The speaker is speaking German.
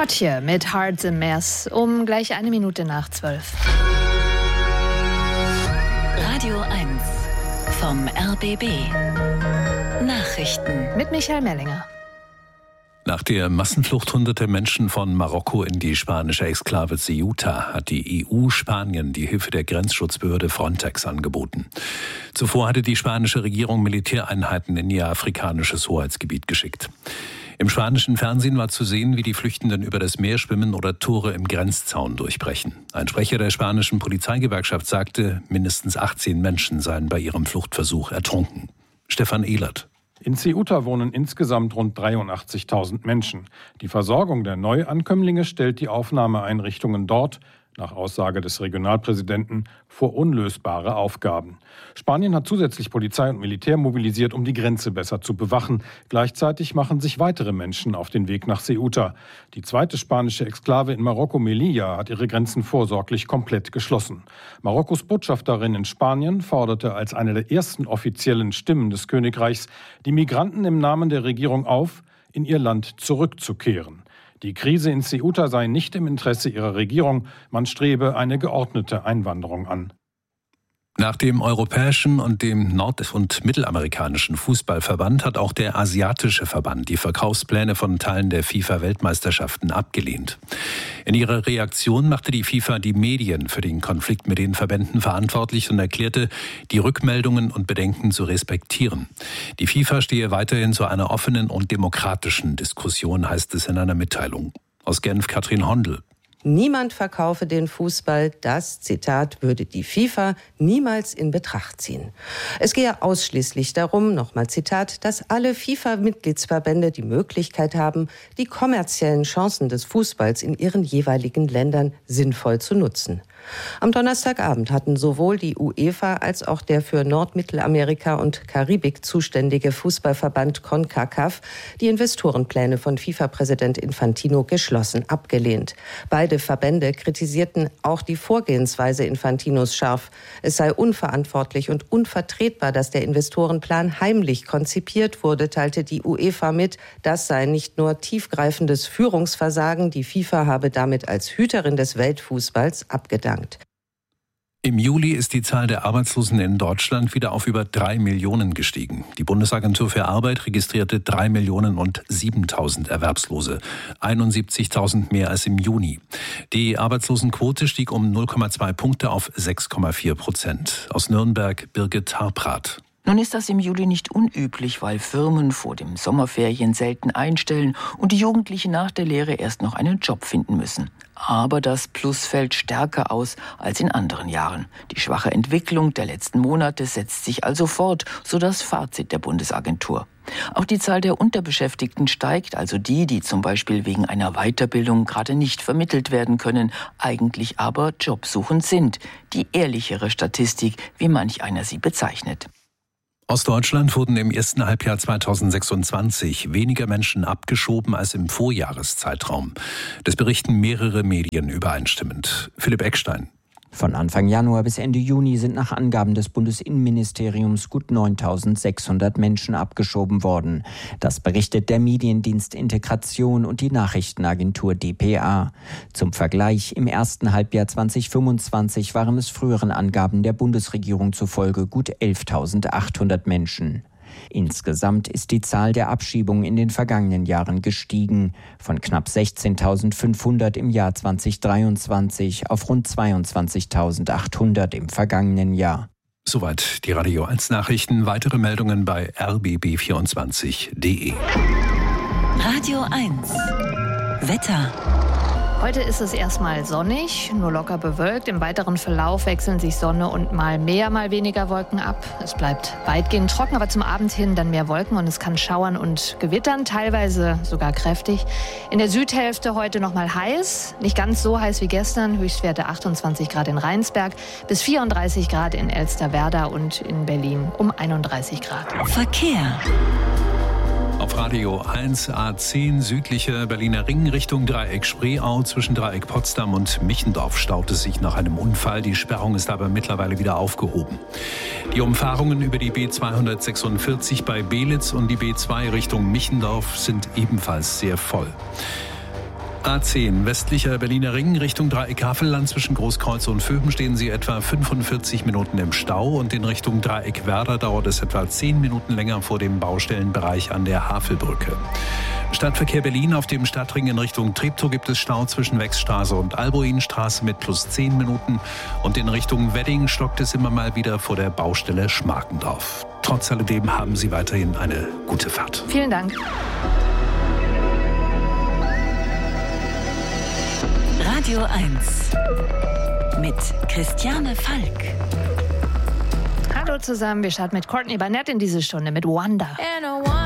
Gotye mit Hearts a Mess um gleich 1 Minute nach 12. Radio 1 vom RBB. Nachrichten mit Michael Mellinger. Nach der Massenflucht hunderter Menschen von Marokko in die spanische Exklave Ceuta hat die EU Spanien die Hilfe der Grenzschutzbehörde Frontex angeboten. Zuvor hatte die spanische Regierung Militäreinheiten in ihr afrikanisches Hoheitsgebiet geschickt. Im spanischen Fernsehen war zu sehen, wie die Flüchtenden über das Meer schwimmen oder Tore im Grenzzaun durchbrechen. Ein Sprecher der spanischen Polizeigewerkschaft sagte, mindestens 18 Menschen seien bei ihrem Fluchtversuch ertrunken. Stefan Ehlert. In Ceuta wohnen insgesamt rund 83.000 Menschen. Die Versorgung der Neuankömmlinge stellt die Aufnahmeeinrichtungen dort, nach Aussage des Regionalpräsidenten, vor unlösbare Aufgaben. Spanien hat zusätzlich Polizei und Militär mobilisiert, um die Grenze besser zu bewachen. Gleichzeitig machen sich weitere Menschen auf den Weg nach Ceuta. Die zweite spanische Exklave in Marokko, Melilla, hat ihre Grenzen vorsorglich komplett geschlossen. Marokkos Botschafterin in Spanien forderte als eine der ersten offiziellen Stimmen des Königreichs die Migranten im Namen der Regierung auf, in ihr Land zurückzukehren. Die Krise in Ceuta sei nicht im Interesse ihrer Regierung, man strebe eine geordnete Einwanderung an. Nach dem europäischen und dem nord- und mittelamerikanischen Fußballverband hat auch der asiatische Verband die Verkaufspläne von Teilen der FIFA-Weltmeisterschaften abgelehnt. In ihrer Reaktion machte die FIFA die Medien für den Konflikt mit den Verbänden verantwortlich und erklärte, die Rückmeldungen und Bedenken zu respektieren. Die FIFA stehe weiterhin zu einer offenen und demokratischen Diskussion, heißt es in einer Mitteilung. Aus Genf Katrin Hondel. Niemand verkaufe den Fußball, das, Zitat, würde die FIFA niemals in Betracht ziehen. Es gehe ausschließlich darum, nochmal Zitat, dass alle FIFA-Mitgliedsverbände die Möglichkeit haben, die kommerziellen Chancen des Fußballs in ihren jeweiligen Ländern sinnvoll zu nutzen. Am Donnerstagabend hatten sowohl die UEFA als auch der für Nordmittelamerika und Karibik zuständige Fußballverband CONCACAF die Investorenpläne von FIFA-Präsident Infantino geschlossen abgelehnt. Beide Verbände kritisierten auch die Vorgehensweise Infantinos scharf. Es sei unverantwortlich und unvertretbar, dass der Investorenplan heimlich konzipiert wurde, teilte die UEFA mit. Das sei nicht nur tiefgreifendes Führungsversagen, die FIFA habe damit als Hüterin des Weltfußballs abgedankt. Im Juli ist die Zahl der Arbeitslosen in Deutschland wieder auf über 3 Millionen gestiegen. Die Bundesagentur für Arbeit registrierte 3.007.000 Erwerbslose, 71.000 mehr als im Juni. Die Arbeitslosenquote stieg um 0,2 Punkte auf 6,4%. Aus Nürnberg Birgit Harprath. Nun ist das im Juli nicht unüblich, weil Firmen vor den Sommerferien selten einstellen und die Jugendlichen nach der Lehre erst noch einen Job finden müssen. Aber das Plus fällt stärker aus als in anderen Jahren. Die schwache Entwicklung der letzten Monate setzt sich also fort, so das Fazit der Bundesagentur. Auch die Zahl der Unterbeschäftigten steigt, also die zum Beispiel wegen einer Weiterbildung gerade nicht vermittelt werden können, eigentlich aber jobsuchend sind. Die ehrlichere Statistik, wie manch einer sie bezeichnet. Aus Deutschland wurden im ersten Halbjahr 2026 weniger Menschen abgeschoben als im Vorjahreszeitraum. Das berichten mehrere Medien übereinstimmend. Philipp Eckstein. Von Anfang Januar bis Ende Juni sind nach Angaben des Bundesinnenministeriums gut 9.600 Menschen abgeschoben worden. Das berichtet der Mediendienst Integration und die Nachrichtenagentur dpa. Zum Vergleich, im ersten Halbjahr 2025 waren es früheren Angaben der Bundesregierung zufolge gut 11.800 Menschen. Insgesamt ist die Zahl der Abschiebungen in den vergangenen Jahren gestiegen, von knapp 16.500 im Jahr 2023 auf rund 22.800 im vergangenen Jahr. Soweit die Radio 1 Nachrichten. Weitere Meldungen bei rbb24.de. Radio 1 Wetter. Heute ist es erstmal sonnig, nur locker bewölkt. Im weiteren Verlauf wechseln sich Sonne und mal mehr, mal weniger Wolken ab. Es bleibt weitgehend trocken, aber zum Abend hin dann mehr Wolken und es kann schauern und gewittern, teilweise sogar kräftig. In der Südhälfte heute noch mal heiß, nicht ganz so heiß wie gestern, Höchstwerte 28 Grad in Rheinsberg, bis 34 Grad in Elsterwerda und in Berlin um 31 Grad. Verkehr. Auf Radio 1 A10 südlicher Berliner Ring Richtung Dreieck Spreeau. Zwischen Dreieck Potsdam und Michendorf staut es sich nach einem Unfall. Die Sperrung ist aber mittlerweile wieder aufgehoben. Die Umfahrungen über die B246 bei Belitz und die B2 Richtung Michendorf sind ebenfalls sehr voll. A10 westlicher Berliner Ring Richtung Dreieck Havelland zwischen Großkreuz und Vöben stehen Sie etwa 45 Minuten im Stau und in Richtung Dreieck Werder dauert es etwa 10 Minuten länger vor dem Baustellenbereich an der Havelbrücke. Stadtverkehr Berlin auf dem Stadtring in Richtung Treptow gibt es Stau zwischen Wechsstraße und Albuinstraße mit plus 10 Minuten und in Richtung Wedding stockt es immer mal wieder vor der Baustelle Schmarkendorf. Trotz alledem haben Sie weiterhin eine gute Fahrt. Vielen Dank. Radio 1 mit Christiane Falk. Hallo zusammen, wir starten mit Courtney Barnett in diese Stunde mit Wonder.